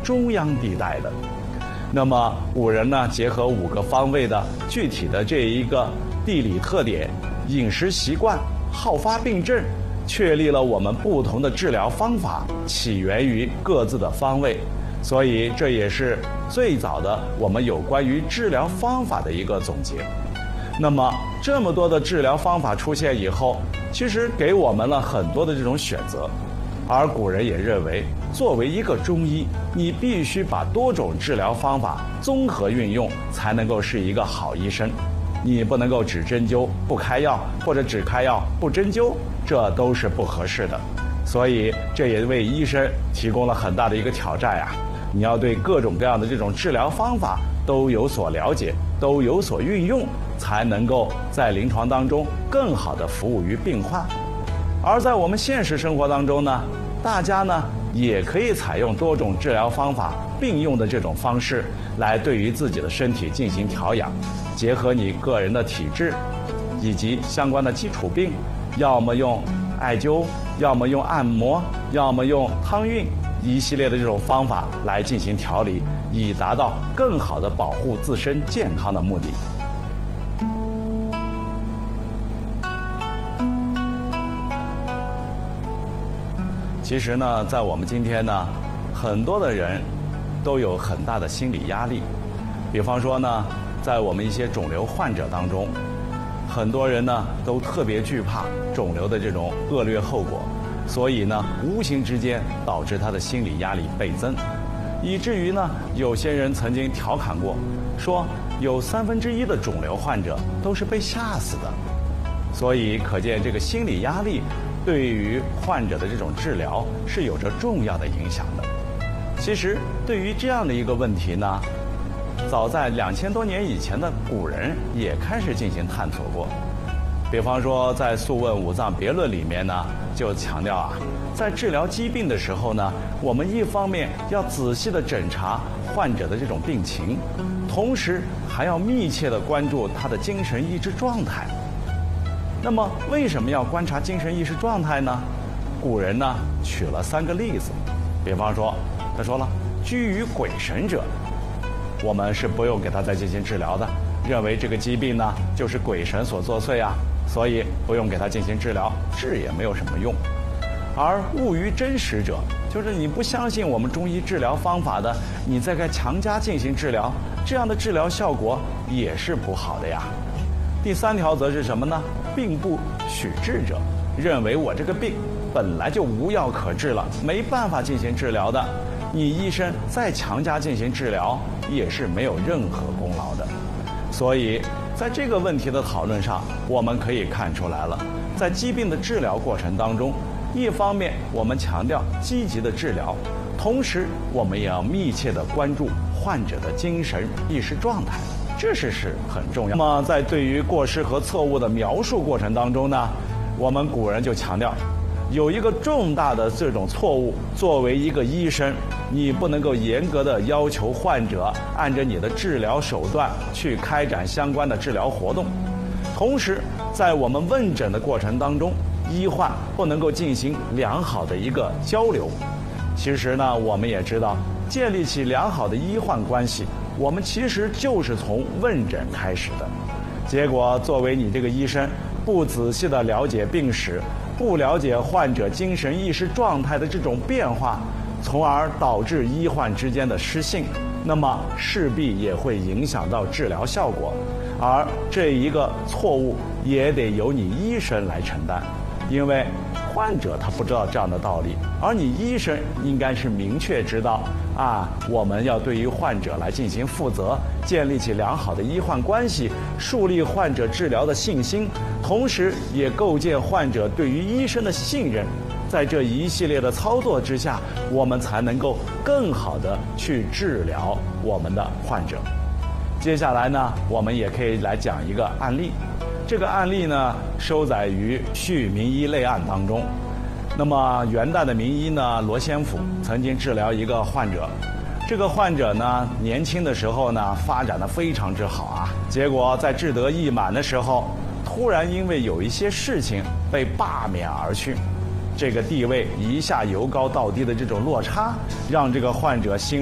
中央地带的。那么古人呢，结合5个方位的具体的这一个地理特点、饮食习惯、好发病症，确立了我们不同的治疗方法起源于各自的方位，所以这也是最早的我们有关于治疗方法的一个总结。那么这么多的治疗方法出现以后，其实给我们了很多的这种选择，而古人也认为，作为一个中医，你必须把多种治疗方法综合运用，才能够是一个好医生。你不能够只针灸不开药，或者只开药不针灸，这都是不合适的。所以这也为医生提供了很大的一个挑战呀！你要对各种各样的这种治疗方法都有所了解，都有所运用，才能够在临床当中更好的服务于病患。而在我们现实生活当中呢，大家呢也可以采用多种治疗方法并用的这种方式，来对于自己的身体进行调养，结合你个人的体质以及相关的基础病，要么用艾灸，要么用按摩，要么用汤运，一系列的这种方法来进行调理，以达到更好的保护自身健康的目的。其实呢，在我们今天呢，很多的人都有很大的心理压力。比方说呢，在我们一些肿瘤患者当中，很多人呢都特别惧怕肿瘤的这种恶劣后果，所以呢，无形之间导致他的心理压力倍增，以至于呢，有些人曾经调侃过，说有1/3的肿瘤患者都是被吓死的。所以可见这个心理压力对于患者的这种治疗是有着重要的影响的。其实对于这样的一个问题呢，早在2000多年以前的古人也开始进行探索过。比方说在《素问·五脏别论》里面呢，就强调啊，在治疗疾病的时候呢，我们一方面要仔细的诊查患者的这种病情，同时还要密切的关注他的精神意志状态。那么为什么要观察精神意识状态呢？古人呢举了3个例子。比方说他说了，居于鬼神者，我们是不用给他再进行治疗的，认为这个疾病呢就是鬼神所作祟啊，所以不用给他进行治疗，治也没有什么用。而误于真实者，就是你不相信我们中医治疗方法的，你再该强加进行治疗，这样的治疗效果也是不好的呀。第3条则是什么呢？病不许治者，认为我这个病本来就无药可治了，没办法进行治疗的，你医生再强加进行治疗也是没有任何功劳的。所以在这个问题的讨论上，我们可以看出来了，在疾病的治疗过程当中，一方面我们强调积极的治疗，同时我们也要密切的关注患者的精神意识状态，这是很重要。那么在对于过失和错误的描述过程当中呢，我们古人就强调，有一个重大的这种错误，作为一个医生，你不能够严格的要求患者按照你的治疗手段去开展相关的治疗活动。同时在我们问诊的过程当中，医患不能够进行良好的一个交流。其实呢，我们也知道，建立起良好的医患关系，我们其实就是从问诊开始的。结果作为你这个医生，不仔细的了解病史，不了解患者精神意识状态的这种变化，从而导致医患之间的失信，那么势必也会影响到治疗效果，而这一个错误也得由你医生来承担。因为患者他不知道这样的道理，而你医生应该是明确知道啊，我们要对于患者来进行负责，建立起良好的医患关系，树立患者治疗的信心，同时也构建患者对于医生的信任。在这一系列的操作之下，我们才能够更好的去治疗我们的患者。接下来呢，我们也可以来讲一个案例。这个案例呢，收载于《续名医类案》当中。那么元代的名医呢，罗先甫曾经治疗一个患者。这个患者呢，年轻的时候呢，发展得非常之好啊。结果在志得意满的时候，突然因为有一些事情被罢免而去。这个地位一下由高到低的这种落差，让这个患者心